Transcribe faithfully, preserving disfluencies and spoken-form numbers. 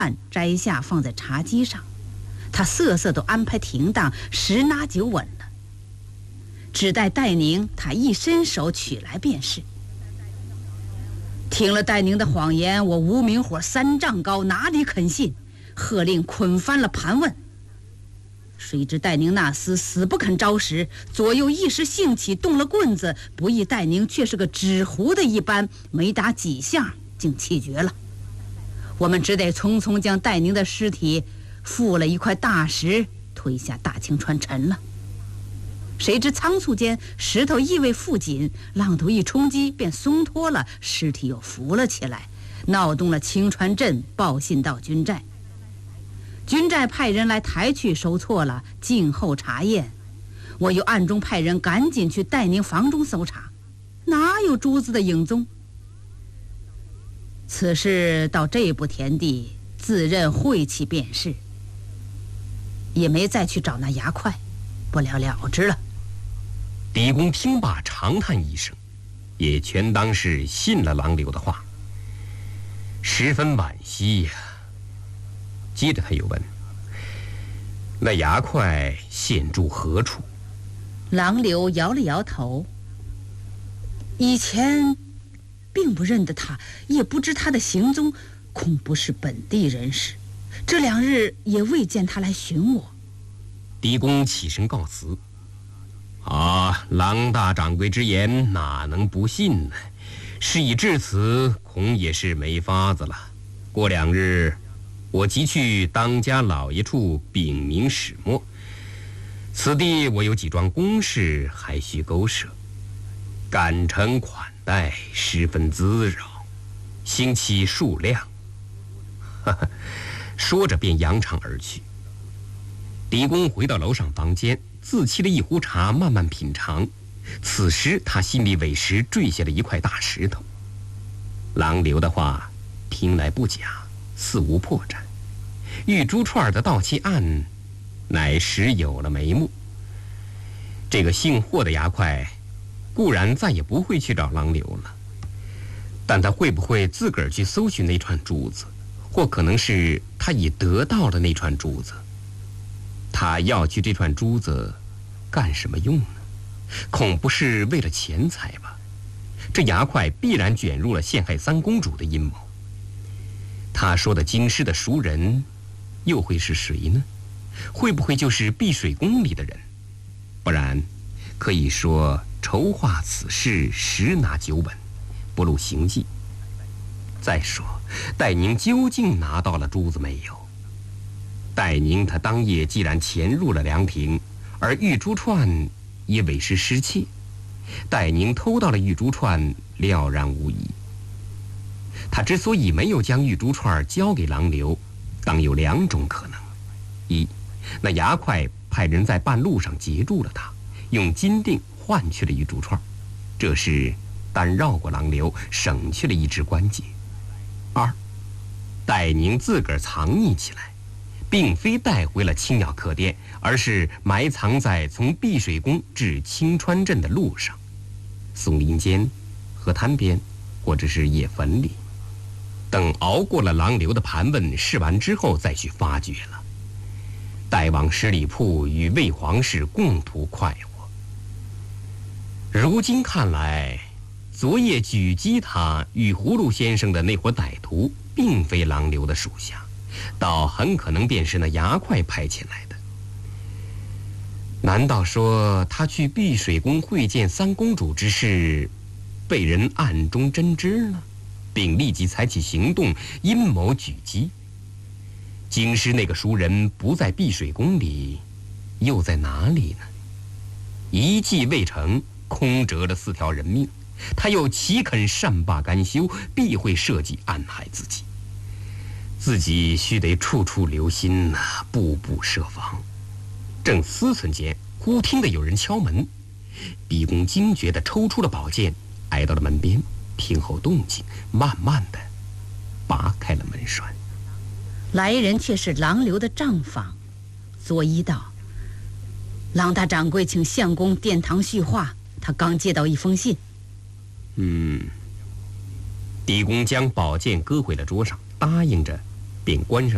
摘下放在茶几上，他色色都安排停当，十拿九稳了。只待戴宁他一伸手取来便是。听了戴宁的谎言，我无名火三丈高，哪里肯信？喝令捆翻了盘问。谁知戴宁那厮死不肯招时，左右一时兴起，动了棍子，不意戴宁却是个纸糊的一般，没打几下竟气绝了。我们只得匆匆将戴宁的尸体负了一块大石推下大清川沉了。谁知仓促间石头意味附紧，浪头一冲击便松脱了，尸体又浮了起来，闹动了清川镇，报信到军寨。军寨派人来抬去，收错了，静候查验。我又暗中派人赶紧去戴宁房中搜查，哪有珠子的影踪？此事到这步田地，自认晦气便是，也没再去找那牙块，不了了之了。 狄公听罢长叹一声，也全当是信了郎柳的话，十分惋惜呀、啊。接着他又问：“那牙块现住何处？” 郎柳摇了摇头，以前并不认得他，也不知他的行踪，恐不是本地人士。这两日也未见他来寻我。 狄公起身告辞。啊，郎大掌柜之言哪能不信呢？事已至此，恐也是没法子了。过两日我即去当家老爷处禀明始末，此地我有几桩公事还需勾涉，赶承款待十分滋扰，兴其数量。哈哈，说着便扬长而去。狄公回到楼上房间，自沏了一壶茶，慢慢品尝。此时他心里委实坠下了一块大石头。郎刘的话听来不假，似无破绽。玉珠串的盗窃案乃实有了眉目。这个姓霍的牙块固然再也不会去找郎刘了，但他会不会自个儿去搜寻那串珠子，或可能是他已得到了那串珠子。他要去这串珠子干什么用呢？恐不是为了钱财吧？这牙块必然卷入了陷害三公主的阴谋。他说的京师的熟人又会是谁呢？会不会就是碧水宫里的人？不然可以说筹划此事十拿九稳，不露行迹。再说戴宁究竟拿到了珠子没有？戴宁他当夜既然潜入了凉亭，而玉珠串也委实失窃，戴宁偷到了玉珠串了然无疑。他之所以没有将玉珠串交给郎刘，当有两种可能：一，那牙块派人在半路上截住了他，用金锭换去了玉珠串，这是单绕过郎刘，省去了一只关节；二，戴宁自个儿藏匿起来，并非带回了青鸟客店，而是埋藏在从碧水宫至清川镇的路上，松林间、河滩边，或者是野坟里。等熬过了郎刘的盘问试完之后，再去发掘了，带往十里铺与魏皇室共图快活。如今看来，昨夜狙击他与葫芦先生的那伙歹徒，并非郎刘的属下，倒很可能便是那牙块派遣来的。难道说他去碧水宫会见三公主之事，被人暗中侦知了，并立即采取行动，阴谋狙击？京师那个熟人不在碧水宫里，又在哪里呢？一计未成，空折了四条人命，他又岂肯善罢甘休？必会设计暗害自己。自己须得处处留心呐、啊，步步设防。正思忖间，忽听得有人敲门。狄公惊觉地抽出了宝剑，挨到了门边，听候动静，慢慢地拔开了门栓。 来人却是郎刘的账房。作揖道：“郎大掌柜请相公殿堂叙话，他刚接到一封信。” 嗯。狄公将宝剑搁回了桌上，答应着便关上